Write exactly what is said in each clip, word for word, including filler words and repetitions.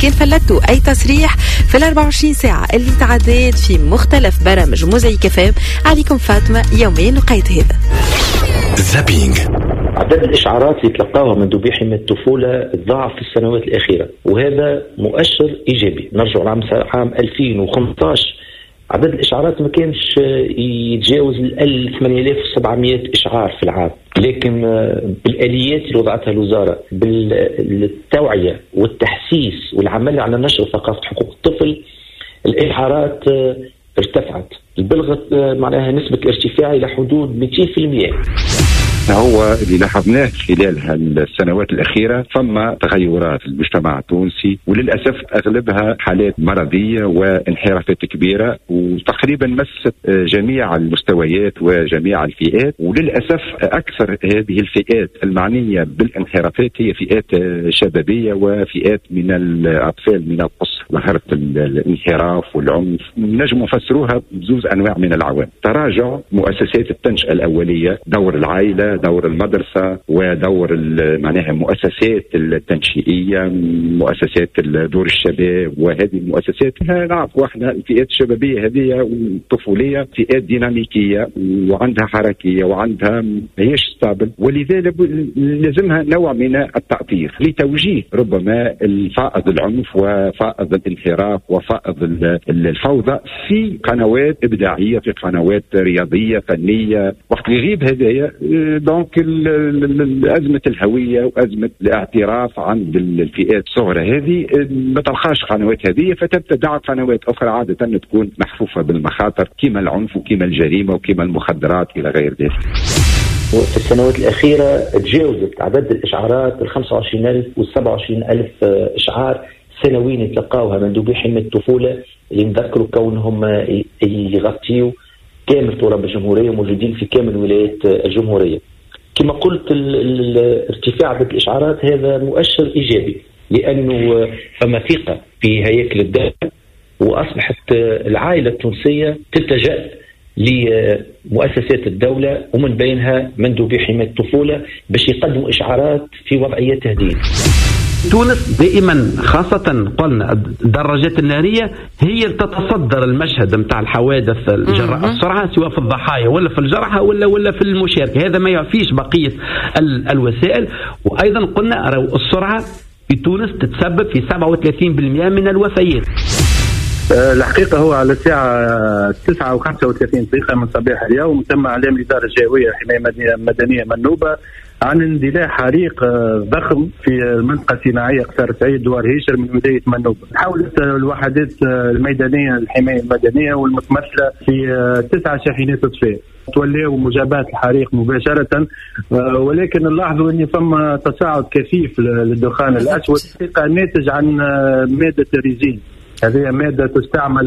كان فلتوا أي تصريح في الأربع وعشرين ساعة اللي تعديت في مختلف برامج موزايك اف ام. عليكم فاطمة يومين لقيت هذا زابينج. عدد الإشعارات اللي تلقاها مندوبي حماية الطفولة ضاعف في السنوات الأخيرة، وهذا مؤشر إيجابي. نرجع لعام عام ألفين وخمسة عشر عدد الإشعارات ما كانش يتجاوز ال ثمانية آلاف وسبعمائة إشعار في العام، لكن بالآليات اللي وضعتها الوزارة بالتوعية والتحسيس والعمل على نشر ثقافة حقوق الطفل الإشعارات ارتفعت، بلغت معناها نسبة ارتفاع إلى حدود مئتين بالمئة. هو اللي لاحظناه خلال السنوات الأخيرة ثم تغيرات في المجتمع التونسي، وللأسف أغلبها حالات مرضية وانحرافات كبيرة، وتقريبا مست جميع المستويات وجميع الفئات. وللأسف أكثر هذه الفئات المعنية بالانحرافات هي فئات شبابية وفئات من الأطفال من القصر. ظهرت الانحراف والعنف نجم نفسروها بزوز أنواع من العوامل: تراجع مؤسسات التنشئة الأولية، دور العائلة، دور المدرسة، ودور معناها المؤسسات التنشئية، مؤسسات دور الشباب. وهذه المؤسسات نعرف واحنا الفئات الشبابية هذه والطفولية فئات ديناميكية وعندها حركية وعندها هيش ستابل، ولذلك لازمها نوع من التأطير لتوجيه ربما الفائض العنف وفائض الانحراف وفائض الفوضى في قنوات إبداعية، في قنوات رياضية فنية. وقت يغيب هذايا دونك أزمة الهوية وأزمة الاعتراف عند الفئات الصغرى هذه ما تلقاش قنوات هذه، فتبتدع قنوات أخرى عادة تكون محفوفة بالمخاطر كما العنف وكما الجريمة وكما المخدرات إلى غير ذلك. وفي السنوات الأخيرة تجاوزت عدد الإشعارات ال خمسة وعشرين ألف وال سبعة وعشرين ألف إشعار سنويا يتلقاوها مندوبي حماية الطفولة، اللي نذكروا كونهم يغطيوا كامل تراب الجمهورية وموجودين في كامل ولايات الجمهورية. كما قلت الارتفاع عدد الإشعارات هذا مؤشر إيجابي، لأنه فما ثقة في هياكل الدولة، وأصبحت العائلة التونسية تلتجأ لمؤسسات الدولة ومن بينها مندوبي حماية الطفولة باش يقدموا إشعارات في وضعية تهديد. تونس دائما خاصة قلنا الدراجات النارية هي تتصدر المشهد متاع الحوادث الجراء السرعة، سواء في الضحايا ولا في الجرحى ولا ولا في المشاركة. هذا ما يعفيش بقية الوسائل. وأيضا قلنا السرعة في تونس تتسبب في سبعة وثلاثين بالمئة من الوفيات. الحقيقة هو على الساعة تسعة وخمسة وثلاثين دقيقة من صباح اليوم تم إعلام الإدارة الجوية حماية مدنية منوبة عن اندلاع حريق ضخم في المنطقة الصناعية قصر سعيد دوار هيشر من ولاية منوبة. حاولت الوحدات الميدانية الحماية المدنية والمتمثلة في تسعة شاحنات إطفاء تولوا مجابهة الحريق مباشرة، ولكن نلاحظوا أن ثم تصاعد كثيف للدخان الأسود ناتج عن مادة الريزين. هذه مادة تستعمل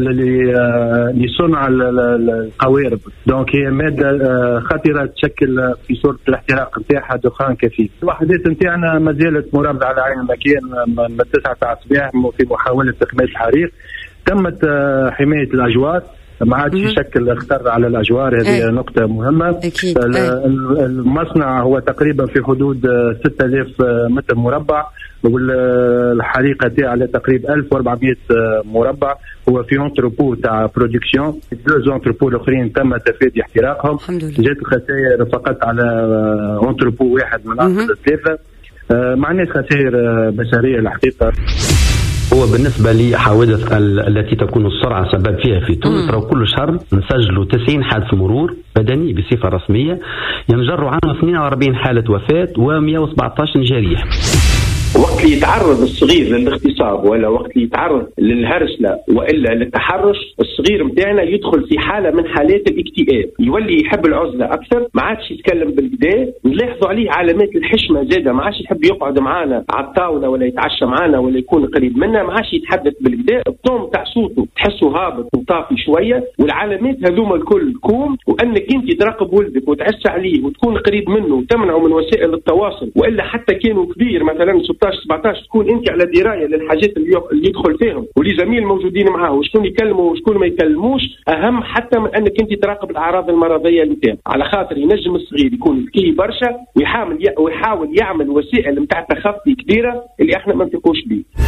لصنع القوارب، دونك هي مادة خطرة تشكل في صورة الاحتراق نتاعها دخان كثيف. الوحدات نتاعنا ما زالت مرابطة على عين المكان من تسعة أصباح في محاولة إخماد الحريق. تمت حماية الأجوار، ما عادش يشكل خطر على الأجوار، هذه أي. نقطة مهمة. أكيد. المصنع هو تقريبا في حدود ستة آلاف متر مربع، والحريقة تاع على تقريبا ألف وأربعمائة مربع. هو في انتروبو تاع برودكسيون، دوز انتروبو الاخرين تم تفادي احتراقهم. جات الخسائر فقط على انتروبو واحد من اصل الثلاثه، معناش خسائر بشريه الحقيقه. هو بالنسبة لحوادث التي تكون السرعة سبب فيها في تونس، راه كل شهر نسجلوا تسعين حادث مرور بدني بصفة رسمية، ينجروا عنه اثنين وأربعين حالة وفاة ومئة وسبعة عشر جريح. وقت اللي يتعرض الصغير للاغتصاب ولا وقت اللي يتعرض للهرسلة وإلا للتحرش، الصغير متاعنا يدخل في حالة من حالات الاكتئاب، يولي يحب العزلة أكثر، ما عادش يتكلم بالكدا، نلاحظوا عليه علامات الحشمة زادة، ما عادش يحب يقعد معنا على الطاولة ولا يتعشى معنا ولا يكون قريب منا، ما عادش يتحدث بالكدا، الطوم تاع صوته تحسه هابط وطافي شوية. والعلامات هذوما الكل كوم، وأنك أنت تراقب ولدك وتعس عليه وتكون قريب منه وتمنعه من وسائل التواصل، وإلا حتى كانوا كبير مثلا ستة عشر سبعة عشر تكون انت على درايه للحاجات اللي يدخل فيهم ولزميل موجودين معاه وشكون يكلموا وشكون ما يكلموش، اهم حتى من انك انت تراقب الاعراض المرضيه نتاعو، على خاطر ينجم الصغير يكون ذكي برشا ويحاول ويحاول يعمل وسائل نتاع تخفي كبيره اللي احنا ما نثقوش بيه.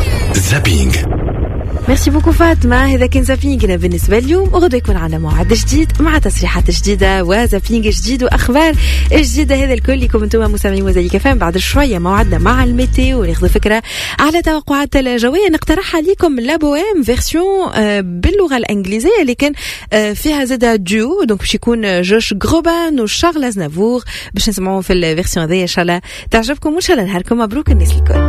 زابينغ. ميرسي بوكو فاطمة. هذا كان زابينغ بالنسبة اليوم، وغدا يكون عنا موعد جديد مع تصريحات جديدة وزابينغ جديد وأخبار جديدة. هذا الكل لكم انتم مستمعين موزايك فام. بعد شوية موعدنا مع الميتيو وناخذ فكرة على توقعات الجوية نقترحها لكم لابوام فيرسيون باللغة الإنجليزية اللي كان فيها زادة ديو، دونك باش يكون جوش غروبان وشارل أزنافور باش نسمعوهم في الفيرسيون هذه. إن شاء الله تعجبكم وإن شاء الله نهاركم مبروك الناس الكل.